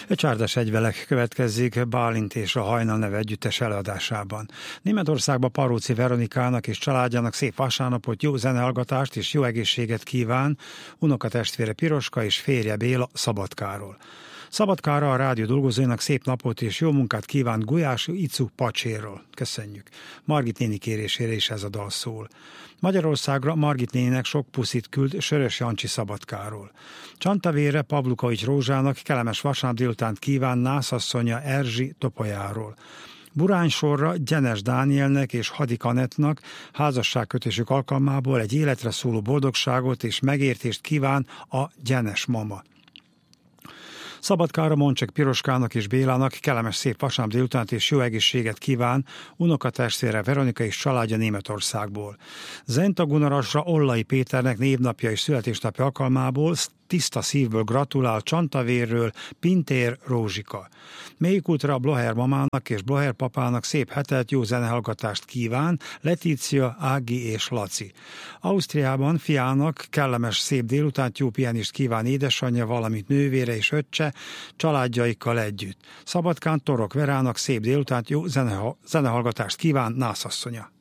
Csárdas egyvelek következik Bálint és a Hajnal neve együttes előadásában. Németországban Paróci Veronikának és családjának szép vasárnapot, jó zenehallgatást és jó egészséget kíván unokatestvére Piroska és férje Béla Szabadkáról. Szabadkára a rádió dolgozóinak szép napot és jó munkát kíván Gulyás Icu Pacséről. Köszönjük. Margit néni kérésére is ez a dal szól. Magyarországra Margit néninek sok puszit küld Sörös Jancsi Szabadkáról. Csantavére Pavlukovics Rózsának kellemes vasárnap délutánt kíván nászasszonya Erzsi Topolyáról. Buránysorra Gyenes Dánielnek és Hadik Anettnak házasságkötésük alkalmából egy életre szóló boldogságot és megértést kíván a Gyenes mama. Szabadkára Moncsek Piroskának és Bélának kellemes szép vasárnap délutánt és jó egészséget kíván unokatestvére Veronika és családja Németországból. Zenta Gunarasra Ollai Péternek névnapja és születésnapja alkalmából tiszta szívből gratulál Csantavérről Pintér Rózsika. Mélykultra Bloher mamának és Bloher papának szép hetet, jó zenehallgatást kíván Letícia, Ági és Laci. Ausztriában fiának kellemes szép délutánt, jó pihenést kíván édesanyja, valamint nővére és öccse, családjaikkal együtt. Szabadkán Torok Verának szép délutánt, jó zenehallgatást kíván nászasszonya.